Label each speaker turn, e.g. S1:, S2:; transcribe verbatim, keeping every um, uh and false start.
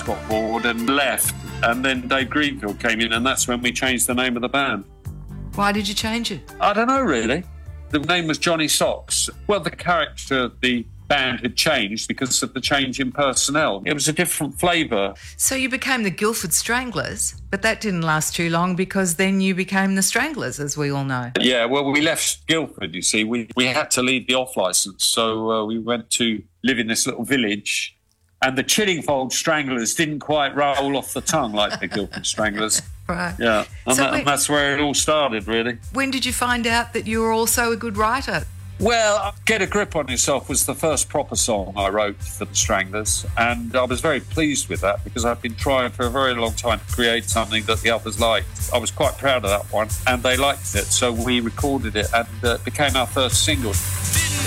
S1: got bored and left. And then Dave Greenfield came in, and that's when we changed the name of the band.
S2: Why did you change it?
S1: I don't know, really. The name was Johnny Socks. Well, the character of the band had changed because of the change in personnel. It was a different flavour.
S2: So you became the Guildford Stranglers, but that didn't last too long because then you became the Stranglers, as we all know.
S1: Yeah, well, we left Guildford, you see. We, we had to leave the off-licence, so uh, we went to live in this little village, and the Chiddingfold Stranglers didn't quite roll off the tongue like the Guildford Stranglers.
S2: Right.
S1: Yeah, and,
S2: So
S1: that,
S2: when-
S1: and that's where it all started, really.
S2: When did you find out that you were also a good writer?
S1: Well, Get a Grip on Yourself was the first proper song I wrote for the Stranglers, and I was very pleased with that because I've been trying for a very long time to create something that the others liked. I was quite proud of that one, and they liked it, so we recorded it, and uh, it became our first single.